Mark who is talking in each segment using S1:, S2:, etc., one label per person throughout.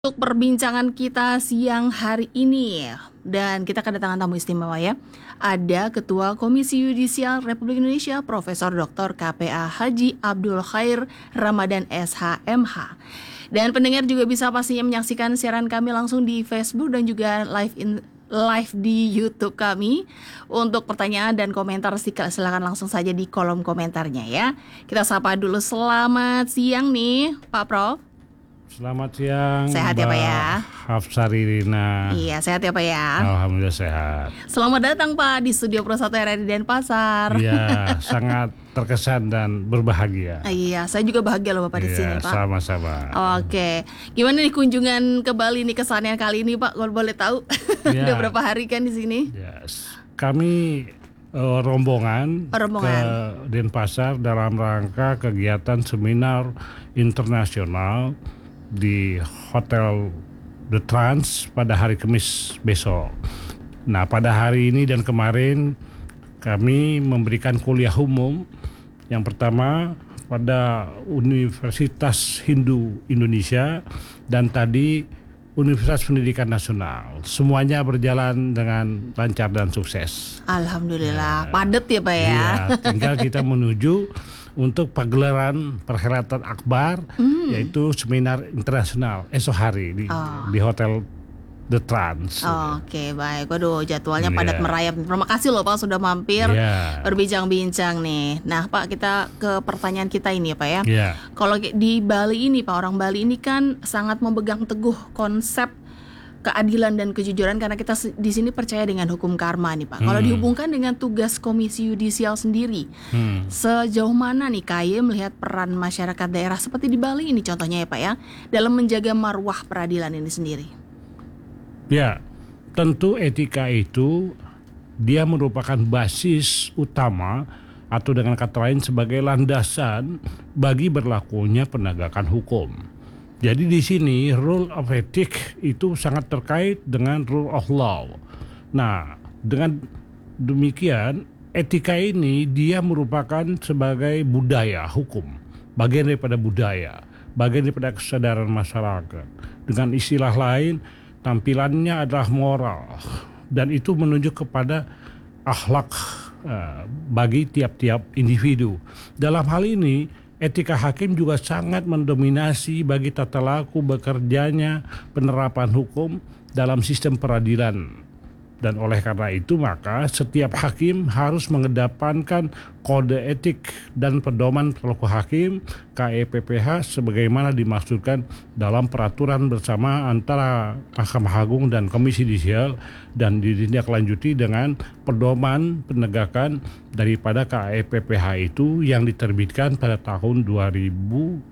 S1: Untuk perbincangan kita siang hari ini, dan kita kedatangan tamu istimewa ya. Ada Ketua Komisi Yudisial Republik Indonesia Profesor Dr. KPA Haji Abdul Khair Ramadan SHMH. Dan pendengar juga bisa pastinya menyaksikan siaran kami langsung di Facebook dan juga live di YouTube kami. Untuk pertanyaan dan komentar silakan langsung saja di kolom komentarnya ya. Kita sapa dulu, selamat siang nih Pak Prof.
S2: Selamat siang.
S1: Sehat ya Pak ya?
S2: Hafsari Rina.
S1: Iya, sehat ya Pak ya?
S2: Alhamdulillah sehat.
S1: Selamat datang Pak di Studio Pro 1 RRI Denpasar.
S2: Iya, sangat terkesan dan berbahagia.
S1: Iya, saya juga bahagia loh Bapak di sini Pak.
S2: Sama-sama.
S1: Oke, gimana nih kunjungan ke Bali nih, kesannya kali ini Pak? Kalau boleh tahu, udah berapa hari kan di sini?
S2: Yes. Kami rombongan ke Denpasar dalam rangka kegiatan seminar internasional di Hotel The Trans pada hari Kamis besok. Nah, pada hari ini dan kemarin kami memberikan kuliah umum. Yang pertama pada Universitas Hindu Indonesia dan tadi Universitas Pendidikan Nasional. Semuanya berjalan dengan lancar dan sukses.
S1: Alhamdulillah, padat ya Pak ya.
S2: Iya, tinggal kita menuju untuk pagelaran perhelatan akbar, yaitu seminar internasional esok hari di Hotel The Trans.
S1: Oke, baik. Waduh, jadwalnya padat merayap. Terima kasih loh Pak sudah mampir berbincang-bincang nih. Nah Pak, kita ke pertanyaan kita ini ya Pak ya. Kalau di Bali ini Pak, orang Bali ini kan sangat memegang teguh konsep keadilan dan kejujuran karena kita di sini percaya dengan hukum karma nih Pak. Kalau dihubungkan dengan tugas Komisi Yudisial sendiri, sejauh mana nih KY melihat peran masyarakat daerah seperti di Bali ini contohnya ya Pak ya, dalam menjaga marwah peradilan ini sendiri?
S2: Ya, tentu etika itu dia merupakan basis utama atau dengan kata lain sebagai landasan bagi berlakunya penegakan hukum. Jadi di sini rule of ethics itu sangat terkait dengan rule of law. Nah, dengan demikian etika ini dia merupakan sebagai budaya hukum, bagian daripada budaya, bagian daripada kesadaran masyarakat. Dengan istilah lain, tampilannya adalah moral dan itu menunjuk kepada akhlak bagi tiap-tiap individu. Dalam hal ini etika hakim juga sangat mendominasi bagi tata laku bekerjanya penerapan hukum dalam sistem peradilan. Dan oleh karena itu maka setiap hakim harus mengedepankan kode etik dan pedoman perilaku hakim KEPPH sebagaimana dimaksudkan dalam peraturan bersama antara Mahkamah Agung dan Komisi Yudisial dan ditindaklanjuti dengan pedoman penegakan daripada KEPPH itu yang diterbitkan pada tahun 2012.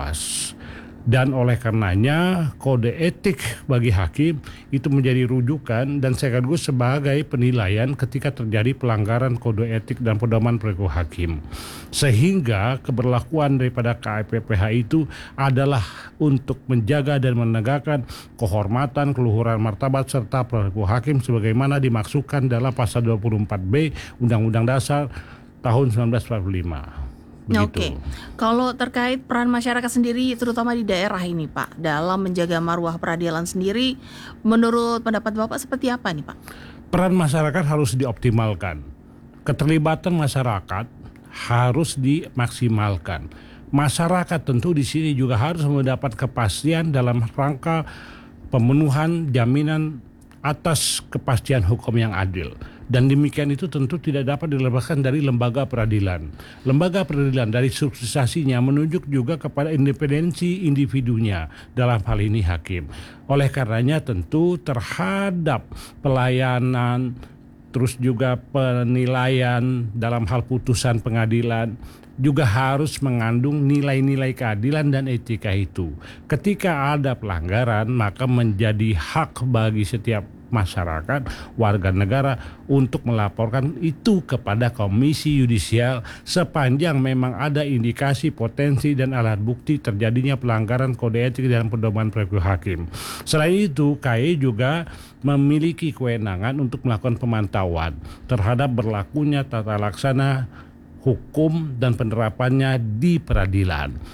S2: Dan oleh karenanya kode etik bagi hakim itu menjadi rujukan dan sekaligus sebagai penilaian ketika terjadi pelanggaran kode etik dan pedoman perilaku hakim. Sehingga keberlakuan daripada KEPPH itu adalah untuk menjaga dan menegakkan kehormatan, keluhuran martabat serta perilaku hakim sebagaimana dimaksudkan dalam pasal 24B Undang-Undang Dasar tahun 1945.
S1: Oke, kalau terkait peran masyarakat sendiri terutama di daerah ini Pak dalam menjaga marwah peradilan sendiri, menurut pendapat Bapak seperti apa nih Pak?
S2: Peran masyarakat harus dioptimalkan, keterlibatan masyarakat harus dimaksimalkan. Masyarakat tentu di sini juga harus mendapat kepastian dalam rangka pemenuhan jaminan atas kepastian hukum yang adil. Dan demikian itu tentu tidak dapat dilepaskan dari lembaga peradilan. Lembaga peradilan dari suksesasinya menunjuk juga kepada independensi individunya, dalam hal ini hakim. Oleh karenanya tentu terhadap pelayanan, terus juga penilaian dalam hal putusan pengadilan, juga harus mengandung nilai-nilai keadilan dan etika itu. Ketika ada pelanggaran, maka menjadi hak bagi setiap masyarakat, warga negara untuk melaporkan itu kepada Komisi Yudisial sepanjang memang ada indikasi potensi dan alat bukti terjadinya pelanggaran kode etik dan pedoman perilaku hakim. Selain itu, KY juga memiliki kewenangan untuk melakukan pemantauan terhadap berlakunya tata laksana hukum dan penerapannya di peradilan.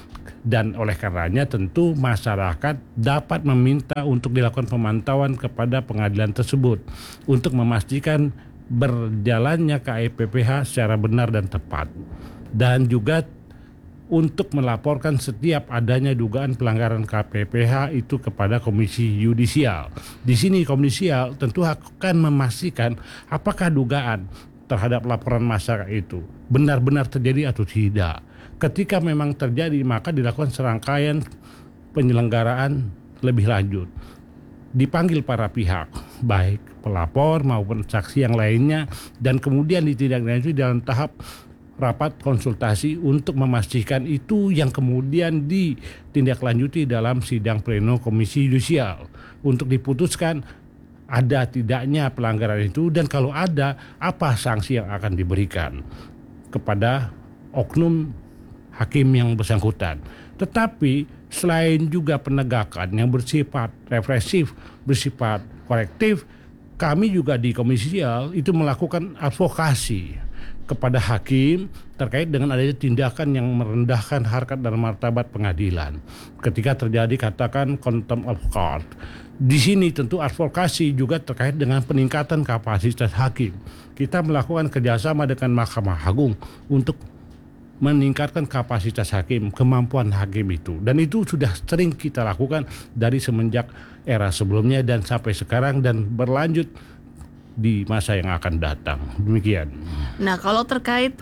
S2: Dan oleh karenanya tentu masyarakat dapat meminta untuk dilakukan pemantauan kepada pengadilan tersebut untuk memastikan berjalannya KIPPH secara benar dan tepat. Dan juga untuk melaporkan setiap adanya dugaan pelanggaran KPPH itu kepada Komisi Yudisial. Di sini Komisi Yudisial tentu akan memastikan apakah dugaan terhadap laporan masyarakat itu benar-benar terjadi atau tidak. Ketika memang terjadi, maka dilakukan serangkaian penyelenggaraan lebih lanjut. Dipanggil para pihak, baik pelapor maupun saksi yang lainnya, dan kemudian ditindaklanjuti dalam tahap rapat konsultasi untuk memastikan itu yang kemudian ditindaklanjuti dalam sidang pleno Komisi Yudisial untuk diputuskan ada tidaknya pelanggaran itu, dan kalau ada, apa sanksi yang akan diberikan kepada oknum hakim yang bersangkutan. Tetapi selain juga penegakan yang bersifat represif, bersifat korektif, kami juga di Komisi Yudisial itu melakukan advokasi kepada hakim terkait dengan adanya tindakan yang merendahkan harkat dan martabat pengadilan. Ketika terjadi katakan contempt of court. Di sini tentu advokasi juga terkait dengan peningkatan kapasitas hakim. Kita melakukan kerjasama dengan Mahkamah Agung untuk meningkatkan kapasitas hakim, kemampuan hakim itu. Dan itu sudah sering kita lakukan dari semenjak era sebelumnya dan sampai sekarang dan berlanjut di masa yang akan datang. Demikian.
S1: Nah, kalau terkait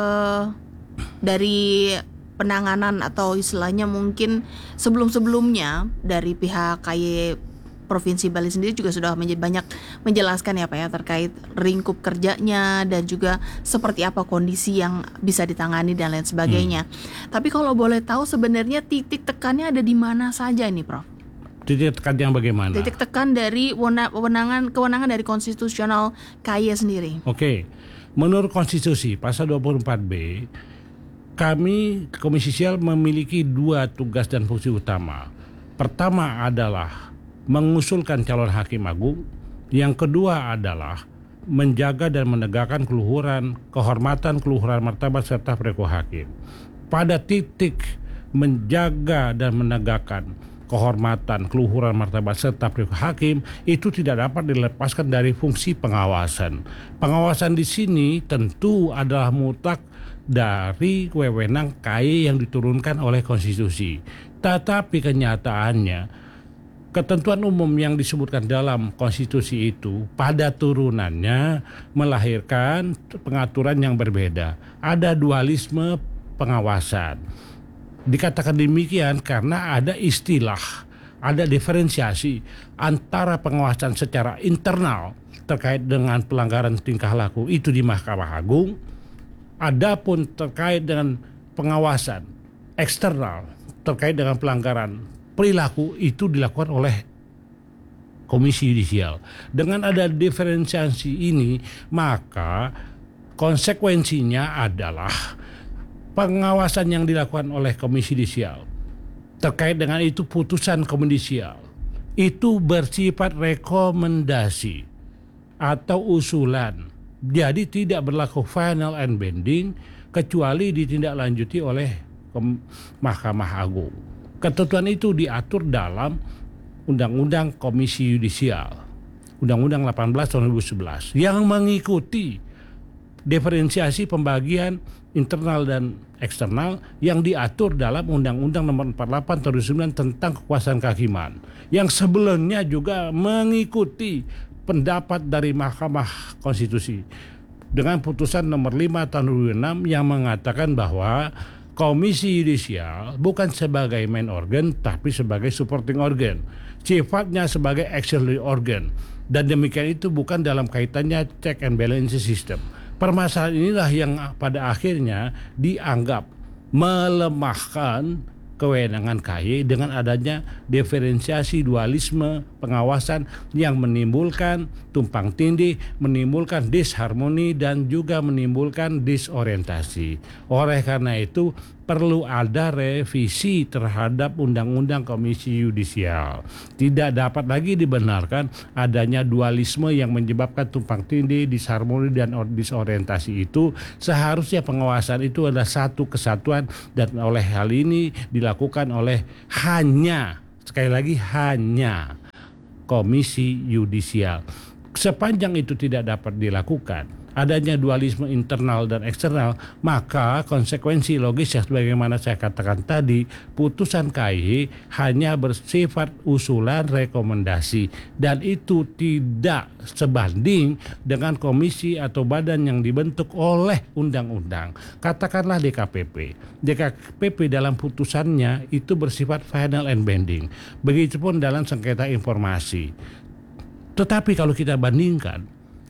S1: dari penanganan atau istilahnya mungkin sebelum-sebelumnya dari pihak KY Provinsi Bali sendiri juga sudah banyak menjelaskan ya Pak ya terkait lingkup kerjanya dan juga seperti apa kondisi yang bisa ditangani dan lain sebagainya. Tapi kalau boleh tahu sebenarnya titik tekannya ada di mana saja ini Prof?
S2: Titik tekan yang bagaimana? Titik
S1: tekan dari kewenangan dari konstitusional KY sendiri.
S2: Oke. Menurut konstitusi pasal 24B, kami Komisi Yudisial memiliki 2 tugas dan fungsi utama. Pertama adalah mengusulkan calon hakim agung. Yang kedua adalah menjaga dan menegakkan keluhuran, kehormatan, keluhuran martabat serta perilaku hakim. Pada titik menjaga dan menegakkan kehormatan, keluhuran martabat serta perilaku hakim itu tidak dapat dilepaskan dari fungsi pengawasan. Pengawasan di sini tentu adalah mutlak dari wewenang KY yang diturunkan oleh konstitusi. Tetapi kenyataannya ketentuan umum yang disebutkan dalam konstitusi itu pada turunannya melahirkan pengaturan yang berbeda. Ada dualisme pengawasan. Dikatakan demikian karena ada istilah, ada diferensiasi antara pengawasan secara internal terkait dengan pelanggaran tingkah laku itu di Mahkamah Agung. Adapun terkait dengan pengawasan eksternal terkait dengan pelanggaran perilaku itu dilakukan oleh Komisi Yudisial. Dengan ada diferensiasi ini, maka konsekuensinya adalah pengawasan yang dilakukan oleh Komisi Yudisial terkait dengan itu putusan Komisi Yudisial itu bersifat rekomendasi atau usulan. Jadi tidak berlaku final and binding kecuali ditindaklanjuti oleh Mahkamah Agung. Ketentuan itu diatur dalam Undang-Undang Komisi Yudisial, Undang-Undang 18 tahun 2011, yang mengikuti diferensiasi pembagian internal dan eksternal yang diatur dalam Undang-Undang Nomor 48 tahun 2009 tentang kekuasaan kehakiman, yang sebelumnya juga mengikuti pendapat dari Mahkamah Konstitusi dengan putusan nomor 5 tahun 2006 yang mengatakan bahwa Komisi Yudisial bukan sebagai main organ tapi sebagai supporting organ, sifatnya sebagai auxiliary organ, dan demikian itu bukan dalam kaitannya check and balance system. Permasalahan inilah yang pada akhirnya dianggap melemahkan kewenangan KY dengan adanya diferensiasi dualisme pengawasan yang menimbulkan tumpang tindih, menimbulkan disharmoni dan juga menimbulkan disorientasi. Oleh karena itu perlu ada revisi terhadap Undang-Undang Komisi Yudisial. Tidak dapat lagi dibenarkan adanya dualisme yang menyebabkan tumpang tindih, disharmoni dan disorientasi itu. Seharusnya pengawasan itu adalah satu kesatuan dan oleh hal ini dilakukan oleh hanya, sekali lagi hanya, Komisi Yudisial. Sepanjang itu tidak dapat dilakukan, adanya dualisme internal dan eksternal, maka konsekuensi logis sebagaimana saya katakan tadi, putusan KAI hanya bersifat usulan rekomendasi dan itu tidak sebanding dengan komisi atau badan yang dibentuk oleh undang-undang. Katakanlah DKPP. DKPP dalam putusannya itu bersifat final and binding. Begitupun dalam sengketa informasi. Tetapi kalau kita bandingkan,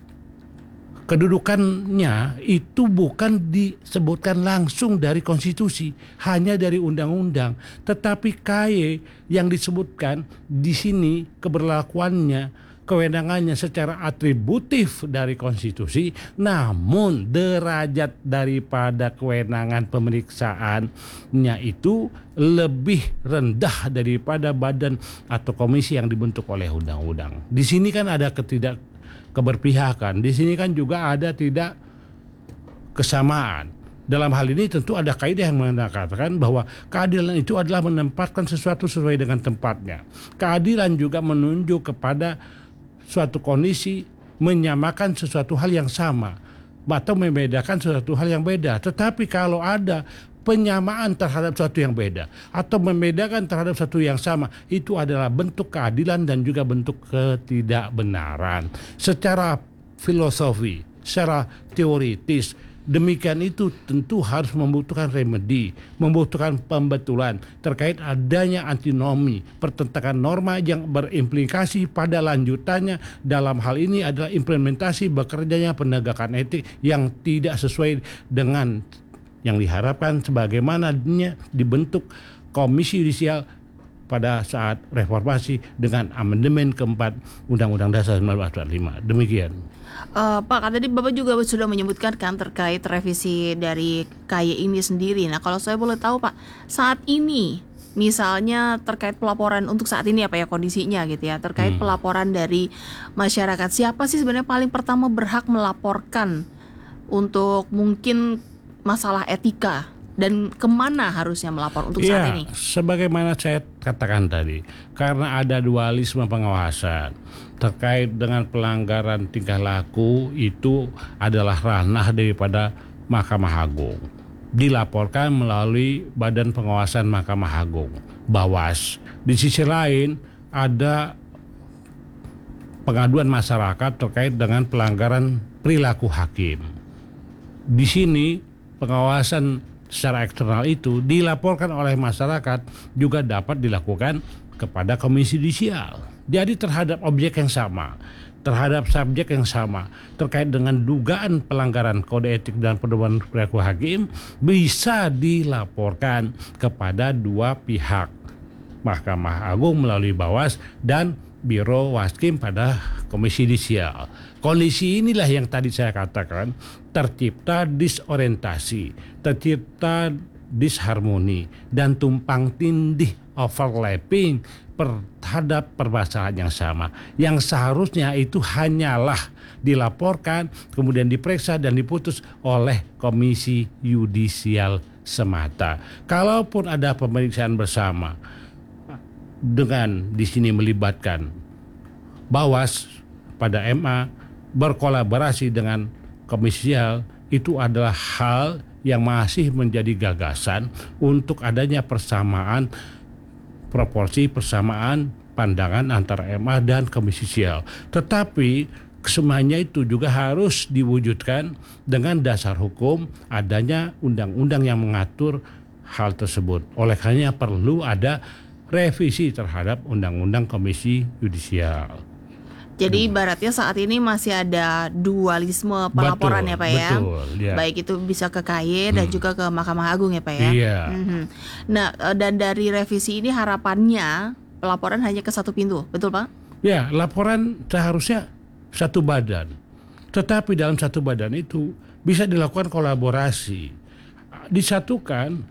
S2: kedudukannya itu bukan disebutkan langsung dari konstitusi, hanya dari undang-undang. Tetapi KAI yang disebutkan di sini keberlakuannya, kewenangannya secara atributif dari konstitusi, namun derajat daripada kewenangan pemeriksaannya itu lebih rendah daripada badan atau komisi yang dibentuk oleh undang-undang. Di sini kan ada keberpihakan. Di sini kan juga ada tidak kesamaan. Dalam hal ini tentu ada kaidah yang mengatakan bahwa keadilan itu adalah menempatkan sesuatu sesuai dengan tempatnya. Keadilan juga menunjuk kepada suatu kondisi menyamakan sesuatu hal yang sama atau membedakan sesuatu hal yang beda. Tetapi kalau ada penyamaan terhadap sesuatu yang beda atau membedakan terhadap sesuatu yang sama, itu adalah bentuk keadilan dan juga bentuk ketidakbenaran. Secara filosofi, secara teoritis, demikian itu tentu harus membutuhkan remedi, membutuhkan pembetulan terkait adanya antinomi, pertentangan norma yang berimplikasi pada lanjutannya. Dalam hal ini adalah implementasi bekerjanya penegakan etik yang tidak sesuai dengan yang diharapkan sebagaimana dibentuk Komisi Yudisial pada saat reformasi dengan amandemen keempat Undang-Undang Dasar 1945. Demikian.
S1: Pak, tadi Bapak juga sudah menyebutkan kan terkait revisi dari KAI ini sendiri. Nah, kalau saya boleh tahu Pak, saat ini misalnya terkait pelaporan untuk saat ini apa ya kondisinya gitu ya, terkait pelaporan dari masyarakat, siapa sih sebenarnya paling pertama berhak melaporkan untuk mungkin masalah etika dan kemana harusnya melapor untuk saat ini?
S2: Sebagaimana saya katakan tadi, karena ada dualisme pengawasan terkait dengan pelanggaran tingkah laku, itu adalah ranah daripada Mahkamah Agung. Dilaporkan melalui Badan Pengawasan Mahkamah Agung, Bawas. Di sisi lain ada pengaduan masyarakat terkait dengan pelanggaran perilaku hakim. Di sini pengawasan secara eksternal itu dilaporkan oleh masyarakat juga dapat dilakukan kepada Komisi Yudisial. Jadi terhadap objek yang sama, terhadap subjek yang sama, terkait dengan dugaan pelanggaran kode etik dan pedoman perilaku hakim bisa dilaporkan kepada dua pihak, Mahkamah Agung melalui Bawas dan Biro Waskim pada Komisi Yudisial. Kondisi inilah yang tadi saya katakan, tercipta disorientasi, tercipta disharmoni dan tumpang tindih, overlapping terhadap permasalahan yang sama, yang seharusnya itu hanyalah dilaporkan, kemudian diperiksa dan diputus oleh Komisi Yudisial semata. Kalaupun ada pemeriksaan bersama dengan di sini melibatkan Bawas pada MA berkolaborasi dengan Komisi Yudisial, itu adalah hal yang masih menjadi gagasan untuk adanya persamaan proporsi, persamaan pandangan antara MA dan Komisi Yudisial. Tetapi semuanya itu juga harus diwujudkan dengan dasar hukum, adanya undang-undang yang mengatur hal tersebut. Oleh karenanya perlu ada revisi terhadap Undang-Undang Komisi Yudisial.
S1: Jadi ibaratnya saat ini masih ada dualisme pelaporan, ya Pak ya.
S2: Betul, ya.
S1: Baik itu bisa ke KAI dan juga ke Mahkamah Agung ya Pak ya.
S2: Iya.
S1: Nah, dan dari revisi ini harapannya pelaporan hanya ke satu pintu, betul Pak?
S2: Ya, laporan seharusnya satu badan. Tetapi dalam satu badan itu bisa dilakukan kolaborasi. Disatukan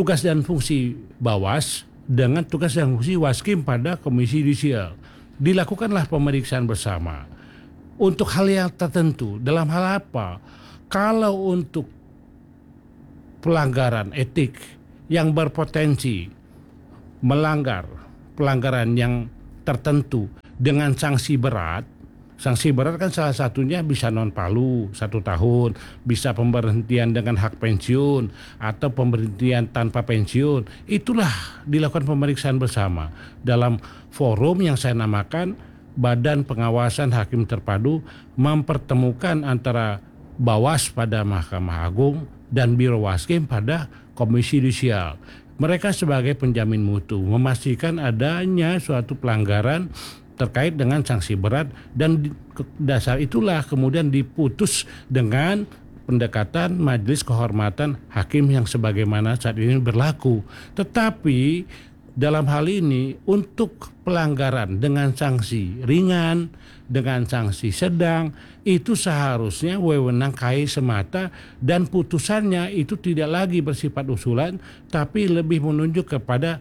S2: tugas dan fungsi Bawas dengan tugas dan fungsi Waskim pada Komisi Yudisial. Dilakukanlah pemeriksaan bersama untuk hal yang tertentu. Dalam hal apa? Kalau untuk pelanggaran etik yang berpotensi melanggar pelanggaran yang tertentu dengan sanksi berat kan salah satunya bisa non-palu 1 tahun, bisa pemberhentian dengan hak pensiun atau pemberhentian tanpa pensiun. Itulah dilakukan pemeriksaan bersama dalam forum yang saya namakan Badan Pengawasan Hakim Terpadu, mempertemukan antara Bawas pada Mahkamah Agung dan Biro Waskim pada Komisi Yudisial. Mereka sebagai penjamin mutu memastikan adanya suatu pelanggaran terkait dengan sanksi berat, dan dasar itulah kemudian diputus dengan pendekatan Majelis Kehormatan Hakim yang sebagaimana saat ini berlaku. Tetapi dalam hal ini untuk pelanggaran dengan sanksi ringan, dengan sanksi sedang, itu seharusnya wewenang KAI semata, dan putusannya itu tidak lagi bersifat usulan tapi lebih menunjuk kepada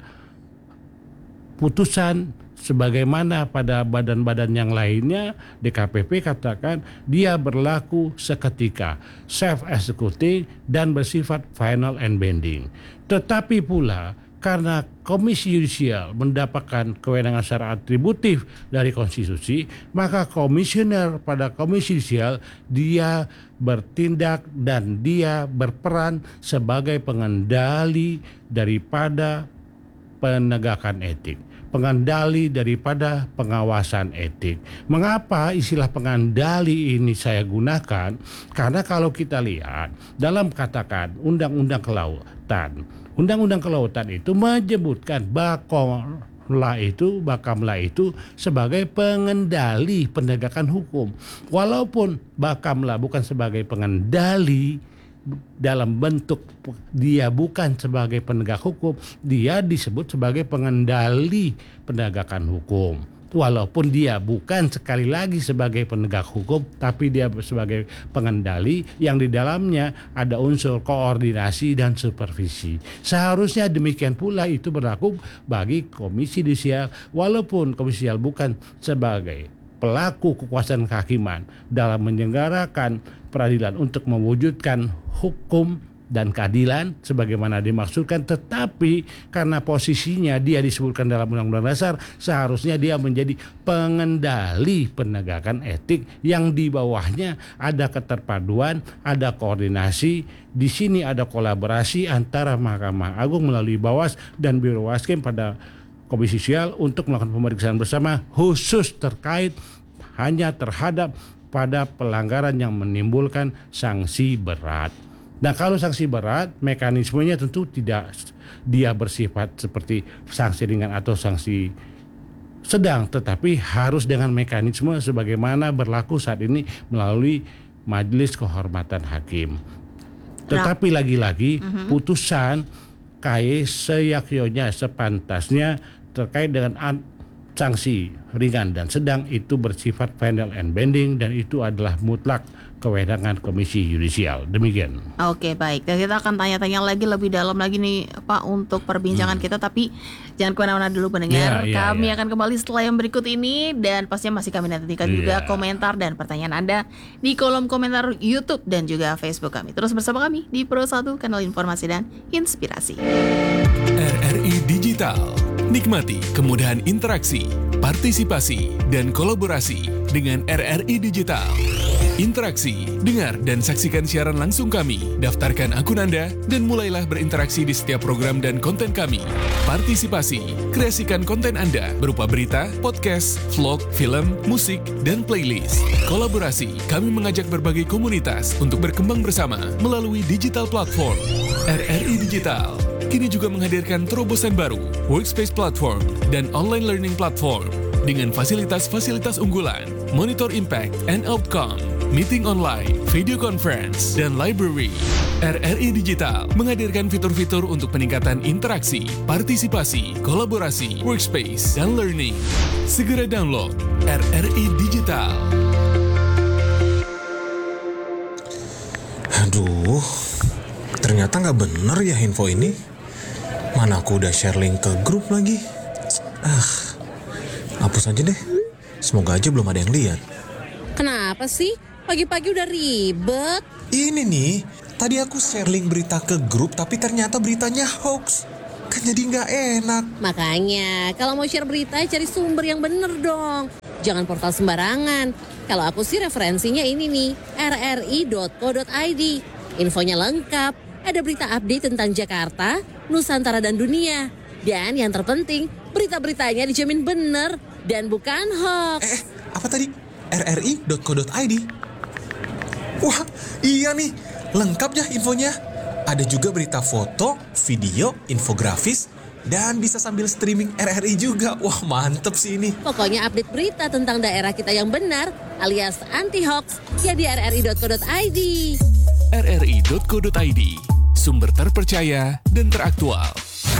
S2: putusan sebagaimana pada badan-badan yang lainnya. DKPP katakan dia berlaku seketika, self-executing dan bersifat final and binding. Tetapi pula karena Komisi Yudisial mendapatkan kewenangan secara atributif dari konstitusi, maka komisioner pada Komisi Yudisial dia bertindak dan dia berperan sebagai pengendali daripada penegakan etik, pengendali daripada pengawasan etik. Mengapa istilah pengendali ini saya gunakan? Karena kalau kita lihat dalam katakan Undang-Undang Kelautan itu menyebutkan Bakamla itu sebagai pengendali penegakan hukum. Walaupun Bakamla bukan sebagai pengendali dalam bentuk dia bukan sebagai penegak hukum, dia disebut sebagai pengendali penegakan hukum. Walaupun dia bukan sekali lagi sebagai penegak hukum, tapi dia sebagai pengendali yang di dalamnya ada unsur koordinasi dan supervisi. Seharusnya demikian pula itu berlaku bagi Komisi Yudisial, walaupun Komisi Yudisial bukan sebagai pelaku kekuasaan kehakiman dalam menyelenggarakan peradilan untuk mewujudkan hukum dan keadilan sebagaimana dimaksudkan, tetapi karena posisinya dia disebutkan dalam Undang-Undang Dasar, seharusnya dia menjadi pengendali penegakan etik yang di bawahnya ada keterpaduan, ada koordinasi. Di sini ada kolaborasi antara Mahkamah Agung melalui Bawas dan Biro Waskim pada Komisi Yudisial untuk melakukan pemeriksaan bersama khusus terkait hanya terhadap pada pelanggaran yang menimbulkan sanksi berat. Nah, kalau sanksi berat, mekanismenya tentu tidak dia bersifat seperti sanksi ringan atau sanksi sedang, tetapi harus dengan mekanisme sebagaimana berlaku saat ini melalui Majelis Kehormatan Hakim. Tetapi lagi-lagi putusan KAI seyakyonya sepantasnya terkait dengan sanksi ringan dan sedang itu bersifat final and binding, dan itu adalah mutlak kewenangan Komisi Yudisial. Demikian.
S1: Oke, baik. Dan kita akan tanya-tanya lagi lebih dalam lagi nih Pak untuk perbincangan kita, tapi jangan kemana-mana dulu pendengar. Kami akan kembali setelah yang berikut ini, dan pastinya masih kami nantikan juga komentar dan pertanyaan Anda di kolom komentar YouTube dan juga Facebook kami. Terus bersama kami di Pro 1, kanal informasi dan inspirasi.
S3: RRI Digital. Nikmati kemudahan interaksi, partisipasi, dan kolaborasi dengan RRI Digital. Interaksi, dengar dan saksikan siaran langsung kami, daftarkan akun Anda, dan mulailah berinteraksi di setiap program dan konten kami. Partisipasi, kreasikan konten Anda berupa berita, podcast, vlog, film, musik, dan playlist. Kolaborasi, kami mengajak berbagai komunitas untuk berkembang bersama melalui digital platform. RRI Digital kini juga menghadirkan terobosan baru, workspace platform, dan online learning platform dengan fasilitas-fasilitas unggulan, monitor impact and outcome, meeting online, video conference, dan library. RRI Digital menghadirkan fitur-fitur untuk peningkatan interaksi, partisipasi, kolaborasi, workspace, dan learning. Segera download RRI Digital.
S4: Aduh, ternyata nggak bener ya info ini. Mana aku udah share link ke grup lagi. Hapus aja deh. Semoga aja belum ada yang lihat.
S5: Kenapa sih? Pagi-pagi udah ribet.
S4: Ini nih, tadi aku share link berita ke grup tapi ternyata beritanya hoax. Kan jadi nggak enak.
S5: Makanya, kalau mau share berita cari sumber yang bener dong. Jangan portal sembarangan. Kalau aku sih referensinya ini nih, rri.co.id. Infonya lengkap, ada berita update tentang Jakarta, Nusantara dan dunia. Dan yang terpenting, berita-beritanya dijamin bener dan bukan hoax.
S4: Apa tadi? rri.co.id. Wah, iya nih, lengkap ya infonya. Ada juga berita foto, video, infografis, dan bisa sambil streaming RRI juga. Wah, mantep sih ini.
S5: Pokoknya update berita tentang daerah kita yang benar alias anti-hoax ya di rri.co.id.
S3: rri.co.id, sumber terpercaya dan teraktual.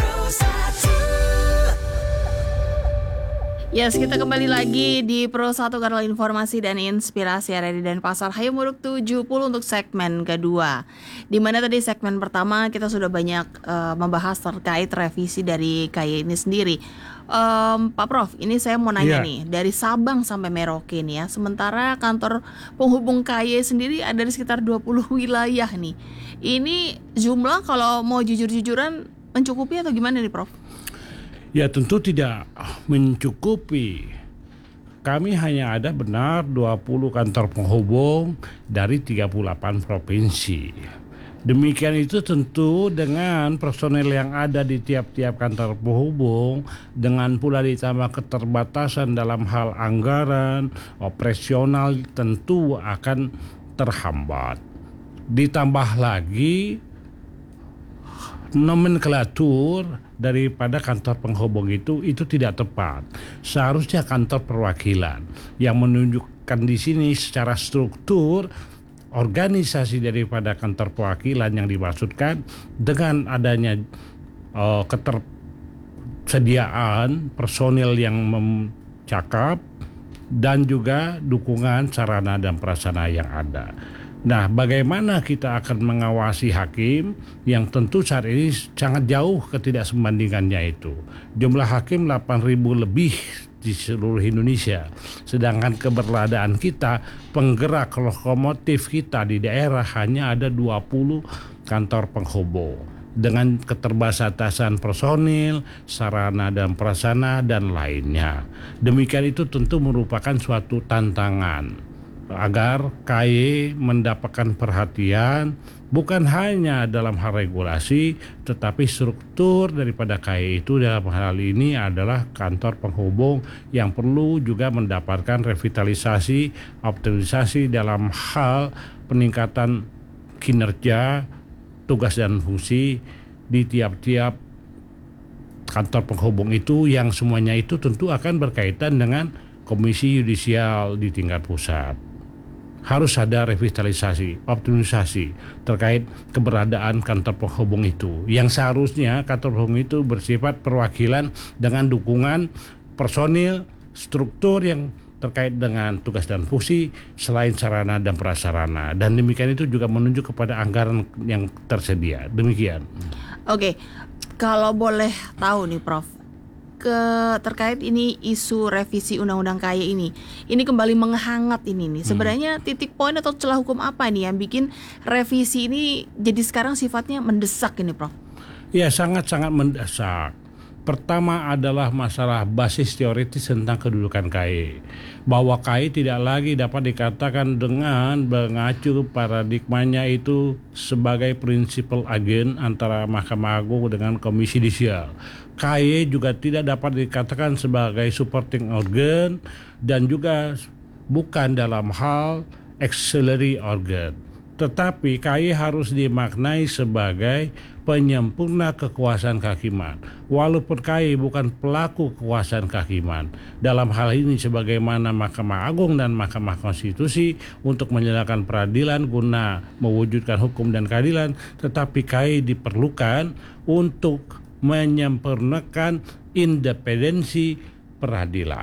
S1: Yes, kita kembali lagi di Pro 1 Kanal Informasi dan Inspirasi RRI dan Pasar Hayu Murug 70 untuk segmen kedua. Di mana tadi segmen pertama kita sudah banyak membahas terkait revisi dari KY ini sendiri. Pak Prof, ini saya mau nanya nih, dari Sabang sampai Merauke nih ya. Sementara kantor penghubung KY sendiri ada di sekitar 20 wilayah nih. Ini jumlah kalau mau jujur-jujuran mencukupi atau gimana nih Prof?
S2: Ya tentu tidak mencukupi. Kami hanya ada benar 20 kantor penghubung dari 38 provinsi. Demikian itu tentu dengan personel yang ada di tiap-tiap kantor penghubung, dengan pula ditambah keterbatasan dalam hal anggaran, operasional tentu akan terhambat. Ditambah lagi nomenklatur daripada kantor penghubung itu tidak tepat. Seharusnya kantor perwakilan yang menunjukkan di sini secara struktur organisasi daripada kantor perwakilan yang dimaksudkan dengan adanya ketersediaan personil yang mencakap dan juga dukungan sarana dan prasarana yang ada. Nah, bagaimana kita akan mengawasi hakim yang tentu saat ini sangat jauh ketidaksembandingannya itu. Jumlah hakim 8.000 lebih di seluruh Indonesia. Sedangkan keberadaan kita, penggerak lokomotif kita di daerah hanya ada 20 kantor penghubung. Dengan keterbatasan personil, sarana dan prasarana dan lainnya. Demikian itu tentu merupakan suatu tantangan agar KY mendapatkan perhatian bukan hanya dalam hal regulasi, tetapi struktur daripada KY itu dalam hal ini adalah kantor penghubung yang perlu juga mendapatkan revitalisasi, optimalisasi dalam hal peningkatan kinerja, tugas dan fungsi di tiap-tiap kantor penghubung itu, yang semuanya itu tentu akan berkaitan dengan komisi yudisial di tingkat pusat. Harus ada revitalisasi, optimalisasi terkait keberadaan kantor penghubung itu, yang seharusnya kantor penghubung itu bersifat perwakilan dengan dukungan personil, struktur yang terkait dengan tugas dan fungsi selain sarana dan prasarana, dan demikian itu juga menunjuk kepada anggaran yang tersedia. Demikian.
S1: Oke, kalau boleh tahu nih Prof, terkait ini isu revisi Undang-Undang KY ini kembali menghangat ini nih. Sebenarnya titik poin atau celah hukum apa nih yang bikin revisi ini jadi sekarang sifatnya mendesak ini Prof?
S2: Ya, sangat-sangat mendesak. Pertama adalah masalah basis teoritis tentang kedudukan KY. Bahwa KY tidak lagi dapat dikatakan dengan mengacu paradigmanya itu sebagai prinsipal agent antara Mahkamah Agung dengan Komisi Yudisial. KY juga tidak dapat dikatakan sebagai supporting organ dan juga bukan dalam hal auxiliary organ. Tetapi KY harus dimaknai sebagai penyempurna kekuasaan kehakiman. Walaupun KY bukan pelaku kekuasaan kehakiman. Dalam hal ini sebagaimana Mahkamah Agung dan Mahkamah Konstitusi untuk menjalankan peradilan guna mewujudkan hukum dan keadilan, tetapi KY diperlukan untuk menyempurnakan independensi peradilan.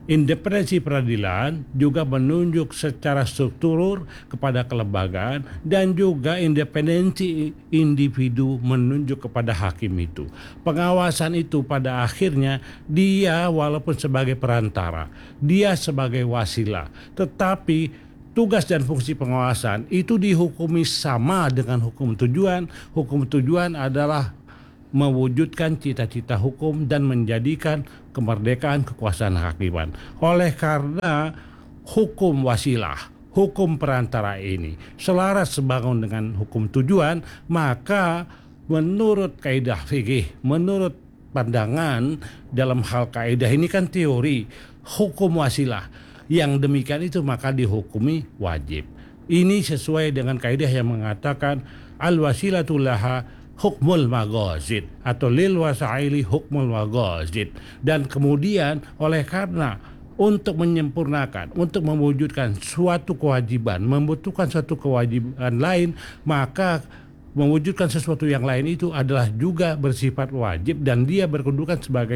S2: Independensi peradilan juga menunjuk secara struktur kepada kelembagaan dan juga independensi individu menunjuk kepada hakim itu. Pengawasan itu pada akhirnya dia walaupun sebagai perantara, dia sebagai wasilah, tetapi tugas dan fungsi pengawasan itu dihukumi sama dengan hukum tujuan. Hukum tujuan adalah mewujudkan cita-cita hukum dan menjadikan kemerdekaan kekuasaan kehakiman. Oleh karena hukum wasilah, hukum perantara ini selaras sebangun dengan hukum tujuan, maka menurut kaidah fikih, menurut pandangan dalam hal kaidah ini kan teori, hukum wasilah yang demikian itu maka dihukumi wajib. Ini sesuai dengan kaidah yang mengatakan al-wasilatu laha hukmul maghazid atau lil wasaili hukmul maghazid. Dan kemudian oleh karena untuk menyempurnakan, untuk mewujudkan suatu kewajiban, membutuhkan suatu kewajiban lain, maka mewujudkan sesuatu yang lain itu adalah juga bersifat wajib dan dia berkedudukan sebagai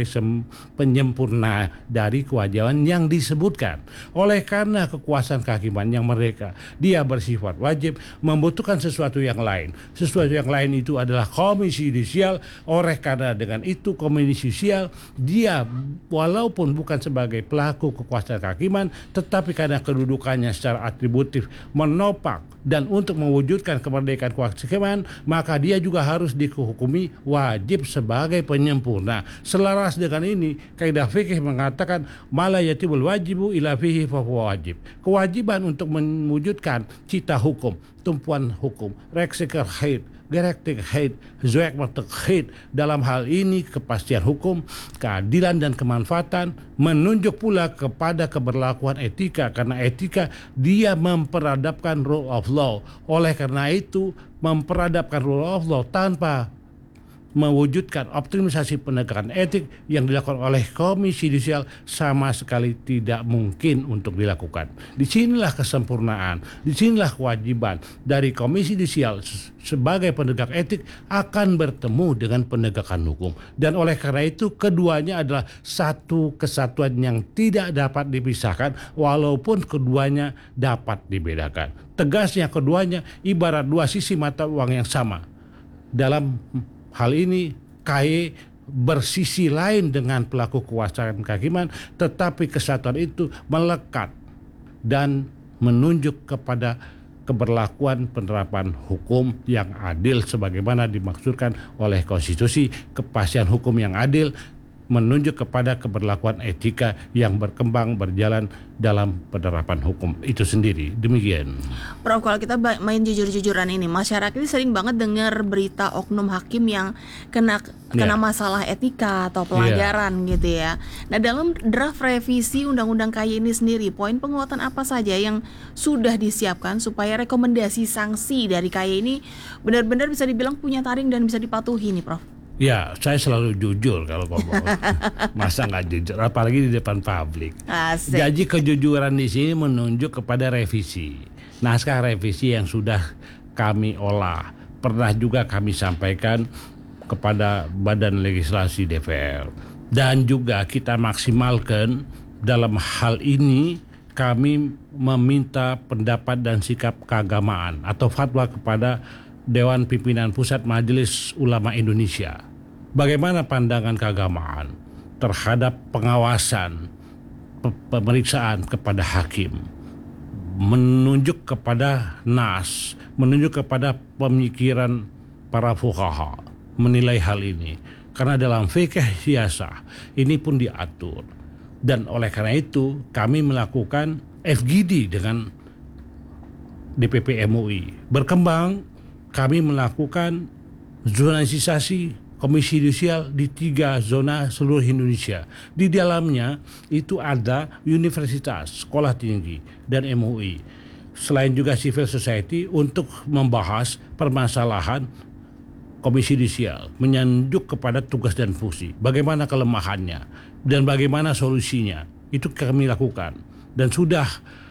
S2: penyempurna dari kewajiban yang disebutkan. Oleh karena kekuasaan kehakiman yang merdeka, dia bersifat wajib, membutuhkan sesuatu yang lain. Sesuatu yang lain itu adalah komisi yudisial. Oleh karena dengan itu komisi yudisial dia walaupun bukan sebagai pelaku kekuasaan kehakiman, tetapi karena kedudukannya secara atributif menopang dan untuk mewujudkan kemerdekaan kehakiman, maka dia juga harus dihukumi wajib sebagai penyempurna. Selaras dengan ini, kaidah fikih mengatakan mala yatibul wajibu ila fihi fa huwa wajib. Kewajiban untuk mewujudkan cita hukum, tumpuan hukum, reksekerheit, gerechtigkeit, zweckmatigkeit, dalam hal ini kepastian hukum, keadilan dan kemanfaatan, menunjuk pula kepada keberlakuan etika, karena etika dia memperadabkan rule of law. Oleh karena itu memperadabkan rule of law tanpa mewujudkan optimisasi penegakan etik yang dilakukan oleh komisi yudisial sama sekali tidak mungkin untuk dilakukan. Disinilah kesempurnaan, disinilah kewajiban dari komisi yudisial sebagai penegak etik akan bertemu dengan penegakan hukum. Dan oleh karena itu keduanya adalah satu kesatuan yang tidak dapat dipisahkan walaupun keduanya dapat dibedakan. Tegasnya keduanya ibarat dua sisi mata uang yang sama. Dalam hal ini KY bersisi lain dengan pelaku kekuasaan kehakiman, tetapi kesatuan itu melekat dan menunjuk kepada keberlakuan penerapan hukum yang adil sebagaimana dimaksudkan oleh konstitusi. Kepastian hukum yang adil menunjuk kepada keberlakuan etika yang berkembang berjalan dalam penerapan hukum itu sendiri. Demikian.
S1: Prof, kalau kita main jujur-jujuran ini, masyarakat ini sering banget dengar berita oknum hakim yang kena masalah etika atau pelanggaran gitu ya. Nah, dalam draft revisi Undang-Undang KY ini sendiri, poin penguatan apa saja yang sudah disiapkan supaya rekomendasi sanksi dari KY ini benar-benar bisa dibilang punya taring dan bisa dipatuhi nih, Prof?
S2: Ya, saya selalu jujur kalau ngomong. Masa nggak jujur, apalagi di depan publik.
S1: Asik.
S2: Jadi kejujuran di sini menunjuk kepada revisi. Naskah revisi yang sudah kami olah, pernah juga kami sampaikan kepada Badan Legislasi DPR. Dan juga kita maksimalkan dalam hal ini kami meminta pendapat dan sikap keagamaan atau fatwa kepada Dewan Pimpinan Pusat Majelis Ulama Indonesia. Bagaimana pandangan keagamaan terhadap pengawasan pemeriksaan kepada hakim, menunjuk kepada nas, menunjuk kepada pemikiran para fuqaha menilai hal ini. Karena dalam fikih siyasah ini pun diatur. Dan oleh karena itu kami melakukan FGD dengan DPP MUI. Berkembang kami melakukan zonalisasi komisi yudisial di 3 zona seluruh Indonesia. Di dalamnya itu ada universitas, sekolah tinggi, dan MUI. Selain juga civil society untuk membahas permasalahan komisi yudisial, menunjuk kepada tugas dan fungsi, bagaimana kelemahannya, dan bagaimana solusinya. Itu kami lakukan. Dan sudah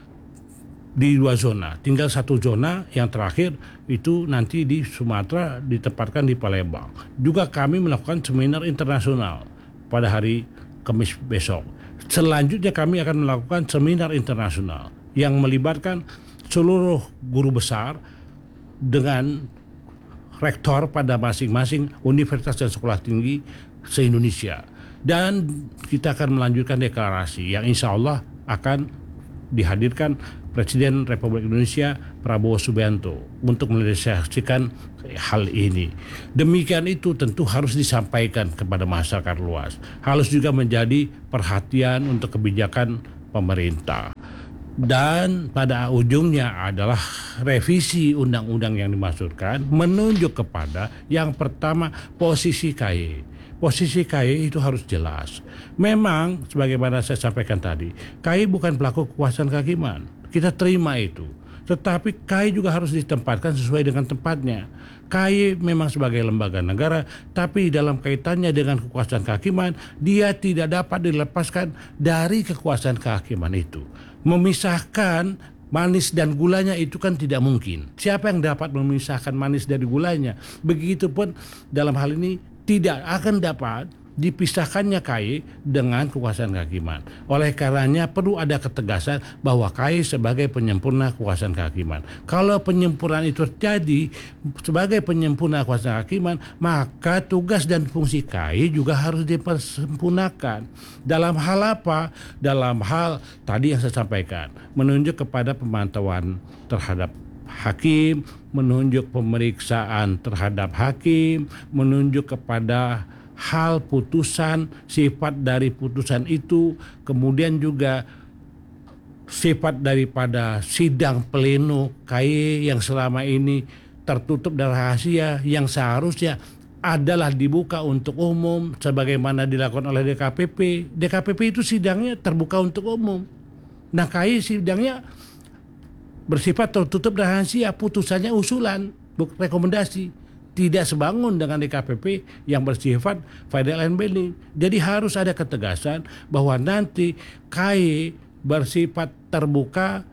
S2: di 2 zona, tinggal 1 zona yang terakhir itu nanti di Sumatera ditempatkan di Palembang. Juga kami melakukan seminar internasional pada hari Kamis besok. Selanjutnya kami akan melakukan seminar internasional yang melibatkan seluruh guru besar dengan rektor pada masing-masing universitas dan sekolah tinggi se-Indonesia. Dan kita akan melanjutkan deklarasi yang insya Allah akan dihadirkan Presiden Republik Indonesia Prabowo Subianto untuk merealisasikan hal ini. Demikian itu tentu harus disampaikan kepada masyarakat luas. Harus juga menjadi perhatian untuk kebijakan pemerintah. Dan pada ujungnya adalah revisi undang-undang yang dimaksudkan menunjuk kepada yang pertama posisi KY. Posisi KY itu harus jelas. Memang sebagaimana saya sampaikan tadi, KY bukan pelaku kekuasaan kehakiman. Kita terima itu. Tetapi KY juga harus ditempatkan sesuai dengan tempatnya. KY memang sebagai lembaga negara, tapi dalam kaitannya dengan kekuasaan kehakiman, dia tidak dapat dilepaskan dari kekuasaan kehakiman itu. Memisahkan manis dan gulanya itu kan tidak mungkin. Siapa yang dapat memisahkan manis dari gulanya? Begitupun dalam hal ini tidak akan dapat dipisahkannya KY dengan kekuasaan kehakiman. Oleh karenanya perlu ada ketegasan bahwa KY sebagai penyempurna kekuasaan kehakiman. Kalau penyempurnaan itu terjadi sebagai penyempurna kekuasaan kehakiman, maka tugas dan fungsi KY juga harus dipersempurnakan. Dalam hal apa? Dalam hal tadi yang saya sampaikan, menunjuk kepada pemantauan terhadap hakim, menunjuk pemeriksaan terhadap hakim, menunjuk kepada hal putusan, sifat dari putusan itu, kemudian juga sifat daripada sidang pleno KY yang selama ini tertutup dan rahasia, yang seharusnya adalah dibuka untuk umum sebagaimana dilakukan oleh DKPP. DKPP itu sidangnya terbuka untuk umum. Nah, KY sidangnya bersifat tertutup dan rahasia, putusannya usulan, bukan rekomendasi. Tidak sebangun dengan DKPP yang bersifat final and binding. Jadi harus ada ketegasan bahwa nanti KY bersifat terbuka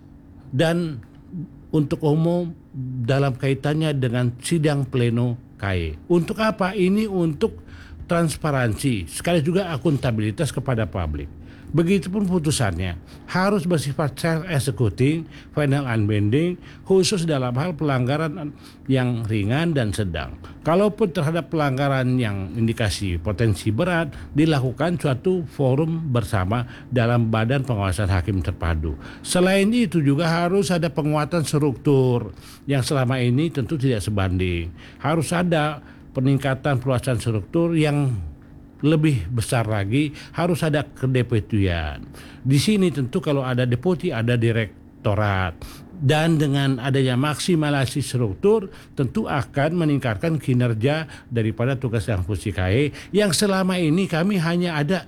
S2: dan untuk umum dalam kaitannya dengan sidang pleno KY. Untuk apa? Ini untuk transparansi, sekali juga akuntabilitas kepada publik. Begitupun putusannya harus bersifat self-executing, final unbinding, khusus dalam hal pelanggaran yang ringan dan sedang. Kalaupun terhadap pelanggaran yang indikasi potensi berat, dilakukan suatu forum bersama dalam Badan Pengawasan Hakim Terpadu. Selain itu juga harus ada penguatan struktur yang selama ini tentu tidak sebanding. Harus ada peningkatan perluasan struktur yang lebih besar lagi, harus ada kedeputian. Di sini tentu kalau ada deputi ada direktorat. Dan dengan adanya maksimalisasi struktur tentu akan meningkatkan kinerja daripada tugas dan fungsi KY yang selama ini kami hanya ada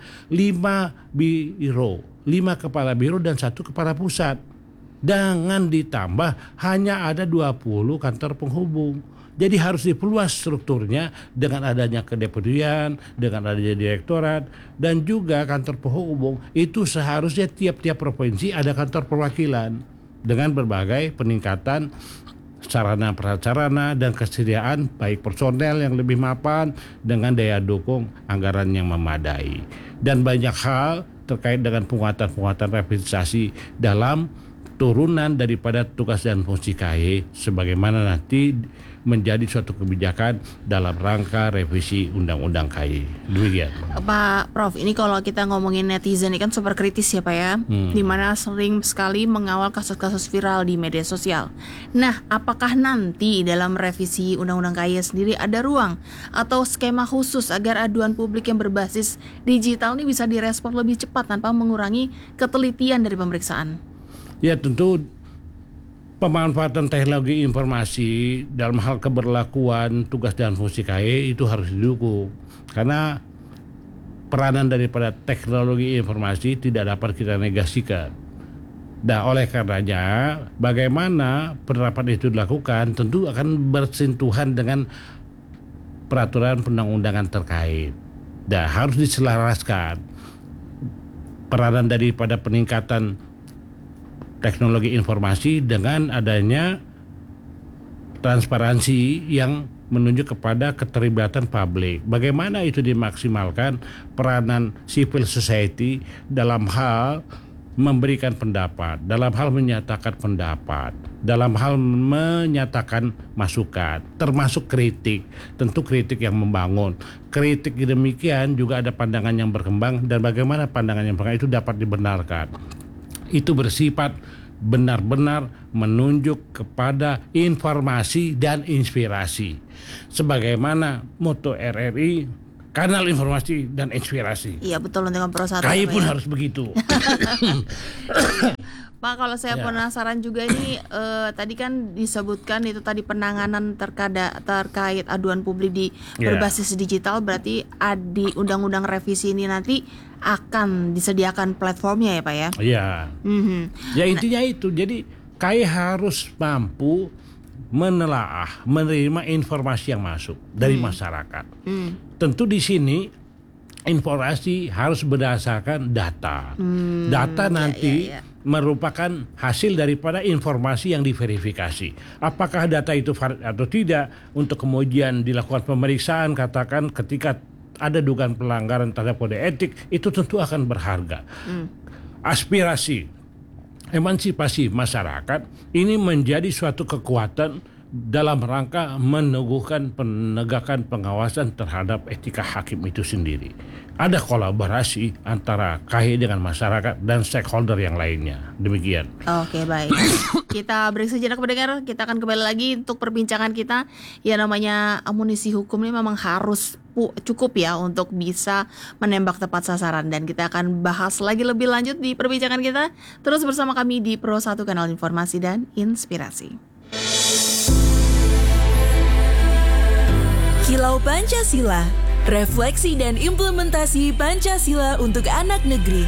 S2: 5 biro, 5 kepala biro dan 1 kepala pusat. Dengan ditambah hanya ada 20 kantor penghubung. Jadi harus diperluas strukturnya dengan adanya kedeputian, dengan adanya direktorat, dan juga kantor penghubung. Itu seharusnya tiap-tiap provinsi ada kantor perwakilan dengan berbagai peningkatan sarana prasarana dan kesediaan baik personel yang lebih mapan dengan daya dukung anggaran yang memadai. Dan banyak hal terkait dengan penguatan revitalisasi dalam turunan daripada tugas dan fungsi KY sebagaimana nanti menjadi suatu kebijakan dalam rangka revisi Undang-Undang KY. Demikian.
S1: Pak Prof, ini kalau kita ngomongin netizen ini kan super kritis ya Pak ya, dimana sering sekali mengawal kasus-kasus viral di media sosial. Nah, apakah nanti dalam revisi Undang-Undang KY sendiri ada ruang atau skema khusus agar aduan publik yang berbasis digital ini bisa direspon lebih cepat tanpa mengurangi ketelitian dari pemeriksaan?
S2: Ya tentu pemanfaatan teknologi informasi dalam hal keberlakuan tugas dan fungsi KY itu harus didukung. Karena peranan daripada teknologi informasi tidak dapat kita negasikan. Nah, oleh karenanya bagaimana penerapan itu dilakukan tentu akan bersentuhan dengan peraturan perundang-undangan terkait. Dan harus diselaraskan peranan daripada peningkatan teknologi informasi dengan adanya transparansi yang menunjuk kepada keterlibatan publik. Bagaimana itu dimaksimalkan peranan civil society dalam hal memberikan pendapat, dalam hal menyatakan pendapat, dalam hal menyatakan masukan, termasuk kritik. Tentu kritik yang membangun. Kritik demikian juga ada pandangan yang berkembang, dan bagaimana pandangan yang berkembang itu dapat dibenarkan. Itu bersifat benar-benar menunjuk kepada informasi dan inspirasi. Sebagaimana moto RRI, kanal informasi dan inspirasi.
S1: Iya betul, dengan Pro 1.
S2: KAI pun harus begitu.
S1: Pak, kalau saya penasaran juga ini, tadi kan disebutkan itu tadi penanganan terkait aduan publik di berbasis digital, berarti di undang-undang revisi ini nanti akan disediakan platformnya ya Pak ya?
S2: Iya. Ya intinya itu, jadi KAI harus mampu menelaah, menerima informasi yang masuk dari masyarakat. Tentu di sini informasi harus berdasarkan data. Data nanti merupakan hasil daripada informasi yang diverifikasi. Apakah data itu valid atau tidak, untuk kemudian dilakukan pemeriksaan, katakan ketika ada dugaan pelanggaran terhadap kode etik, itu tentu akan berharga. Aspirasi, emansipasi masyarakat ini menjadi suatu kekuatan dalam rangka meneguhkan penegakan pengawasan terhadap etika hakim itu sendiri. Ada kolaborasi antara KAI dengan masyarakat dan stakeholder yang lainnya. Demikian.
S1: Oke, baik. Kita break sejenak pendengar. Kita akan kembali lagi untuk perbincangan kita. Ya, namanya amunisi hukum ini memang harus cukup ya untuk bisa menembak tepat sasaran. Dan kita akan bahas lagi lebih lanjut di perbincangan kita. Terus bersama kami di Pro 1 Kanal Informasi dan Inspirasi.
S6: Kilau Pancasila, refleksi dan implementasi Pancasila untuk anak negeri.